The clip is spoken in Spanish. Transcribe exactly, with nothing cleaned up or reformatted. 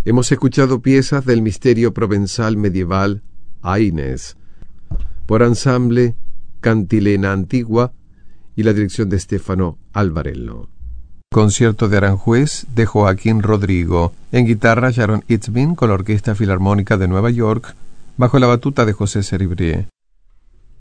Hemos escuchado piezas del misterio provenzal medieval Aines, por Ensamble Cantilena Antigua y la dirección de Stefano Alvarello. Concierto de Aranjuez de Joaquín Rodrigo. En guitarra Sharon Itzmin con la Orquesta Filarmónica de Nueva York, bajo la batuta de José Cerebrier.